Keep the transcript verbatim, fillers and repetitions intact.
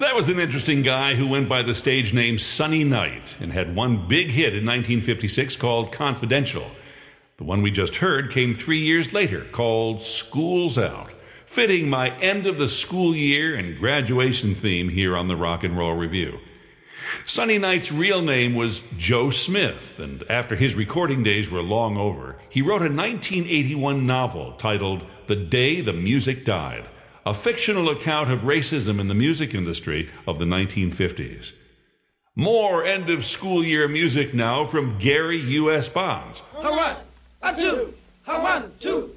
That was an interesting guy who went by the stage name Sunny Night and had one big hit in nineteen fifty-six called Confidential. The one we just heard came three years later called School's Out, fitting my end of the school year and graduation theme here on the Rock and Roll Review. Sunny Night's real name was Joe Smith, and after his recording days were long over, he wrote a nineteen eighty-one novel titled The Day the Music Died, a fictional account of racism in the music industry of the nineteen fifties. More end-of-school-year music now from Gary U S. Bonds. A one, a two, a one, two.